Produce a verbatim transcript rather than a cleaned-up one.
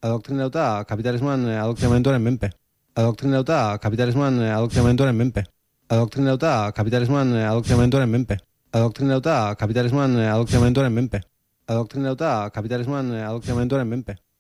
Adoktrinatuta kapitalismoan adoktrinamenduaren menpe. Adoktrinatuta kapitalismoan adoktrinamenduaren menpe. Adoktrinatuta kapitalismoan adoktrinamenduaren menpe. Adoktrinatuta kapitalismoan adoktrinamenduaren menpe. Adoktrinatuta kapitalismoan adoktrinamenduaren menpe.